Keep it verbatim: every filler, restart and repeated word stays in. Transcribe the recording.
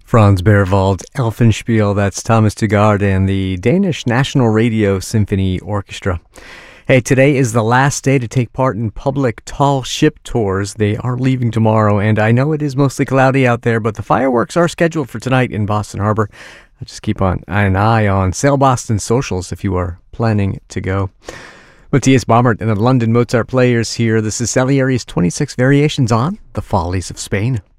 Franz Berwald, Elfenspiel, that's Thomas Tugard and the Danish National Radio Symphony Orchestra. Hey, today is the last day to take part in public tall ship tours. They are leaving tomorrow, and I know it is mostly cloudy out there, but the fireworks are scheduled for tonight in Boston Harbor. Just keep on an eye on Sail Boston socials if you are planning to go. Matthias Baumert and the London Mozart Players here. This is Salieri's twenty-six Variations on the Follies of Spain.